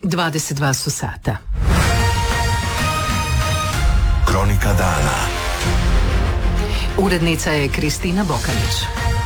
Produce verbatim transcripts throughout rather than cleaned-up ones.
dvadeset dva su sata. Kronika dana. Urednica je Kristina Bokanić.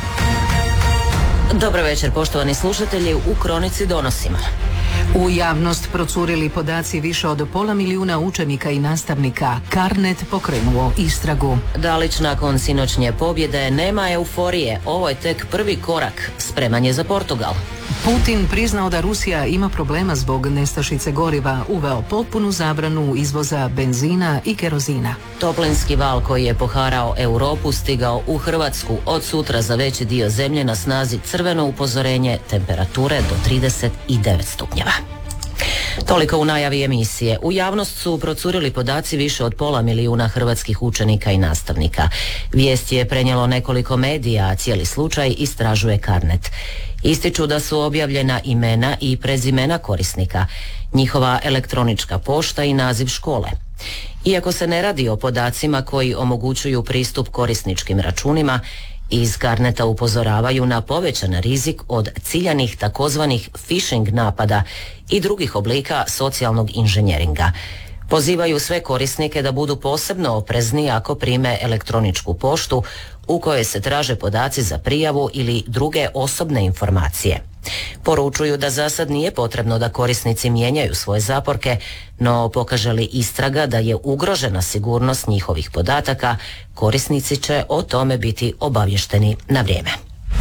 Dobro večer, poštovani slušatelji, u Kronici donosimo. U javnost procurili podaci više od pola milijuna učenika i nastavnika. Carnet pokrenuo istragu. Dalić nakon sinoćnje pobjede nema euforije. Ovo je tek prvi korak. Spreman je za Portugal. Putin priznao da Rusija ima problema zbog nestašice goriva, uveo potpunu zabranu izvoza benzina i kerozina. Toplinski val koji je poharao Europu stigao u Hrvatsku. Od sutra za veći dio zemlje na snazi crveno upozorenje, temperature do trideset devet stupnjeva. Toliko u najavi emisije. U javnost su procurili podaci više od pola milijuna hrvatskih učenika i nastavnika. Vijest je prenijelo nekoliko medija, a cijeli slučaj istražuje Carnet. Ističu da su objavljena imena i prezimena korisnika, njihova elektronička pošta i naziv škole. Iako se ne radi o podacima koji omogućuju pristup korisničkim računima, iz Carneta upozoravaju na povećan rizik od ciljanih takozvanih phishing napada i drugih oblika socijalnog inženjeringa. Pozivaju sve korisnike da budu posebno oprezni ako prime elektroničku poštu u kojoj se traže podaci za prijavu ili druge osobne informacije. Poručuju da za sad nije potrebno da korisnici mijenjaju svoje zaporke, no pokaže li istraga da je ugrožena sigurnost njihovih podataka, korisnici će o tome biti obavješteni na vrijeme.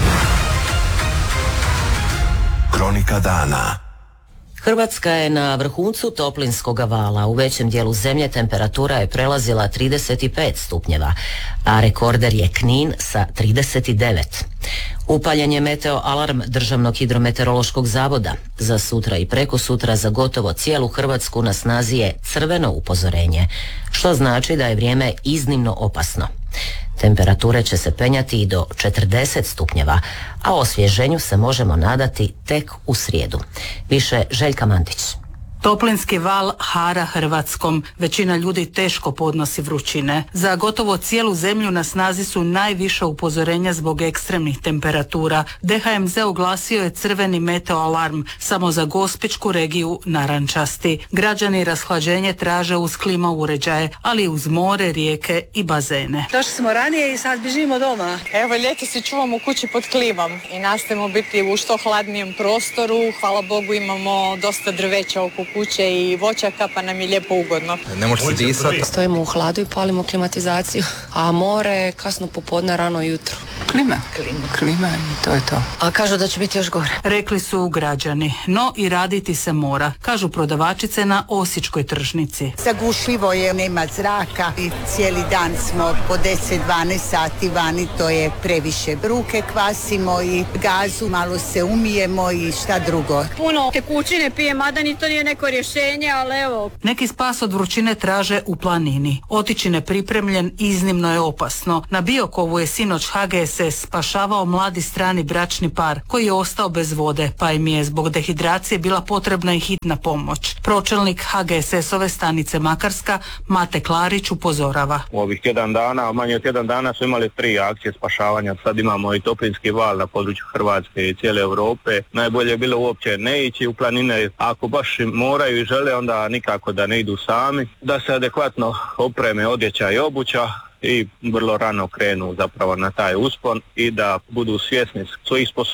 Kronika dana. Hrvatska je na vrhuncu toplinskog vala. U većem dijelu zemlje temperatura je prelazila trideset pet stupnjeva, a rekorder je Knin sa trideset devet. Upaljen je meteo alarm Državnog hidrometeorološkog zavoda. Za sutra i prekosutra za gotovo cijelu Hrvatsku na snazi je crveno upozorenje, što znači da je vrijeme iznimno opasno. Temperature će se penjati i do četrdeset stupnjeva, a osvježenju se možemo nadati tek u srijedu. Više Željka Mandić. Toplinski val hara Hrvatskom. Većina ljudi teško podnosi vrućine. Za gotovo cijelu zemlju na snazi su najviša upozorenja zbog ekstremnih temperatura. D H M Z oglasio je crveni meteo alarm, samo za Gospićku regiju narančasti. Građani rashlađenje traže uz klima uređaje, ali i uz more, rijeke i bazene. Došli smo ranije i sad bježimo doma. Evo, ljeto se čuvamo u kući pod klimom i nastojimo biti u što hladnijem prostoru. Hvala Bogu imamo dosta drveća oko kuće i voćaka, pa nam je lijepo ugodno. Ne može se disati. Stojimo u hladu i palimo klimatizaciju, a more kasno popodne, rano jutro. Klima. Klima. Klima i to je to. A kažu da će biti još gore. Rekli su građani, no i raditi se mora, kažu prodavačice na Osječkoj tržnici. Zagušljivo je, nema zraka i cijeli dan smo po deset dvanaest sati vani, to je previše. Ruke kvasimo i gazu, malo se umijemo i šta drugo. Puno tekućine pije, mada ni to nije neko rješenje, ali evo. Neki spas od vrućine traže u planini. Otići nepripremljen iznimno je opasno. Na Biokovu je sinoć H G S S spašavao mladi strani bračni par koji je ostao bez vode, pa im je zbog dehidracije bila potrebna i hitna pomoć. Pročelnik H G S S-ove stanice Makarska, Mate Klarić, upozorava. U ovih tjedan dana, manje od tjedan dana su imali tri akcije spašavanja. Sad imamo i toplinski val na području Hrvatske i cijele Europe. Najbolje je bilo uopće ne ići u planine. Ako baš moraju i žele, onda nikako da ne idu sami. Da se adekvatno opreme odjeća i obuća i vrlo rano krenu zapravo na taj uspon i da budu svjesni svojih sposobnosti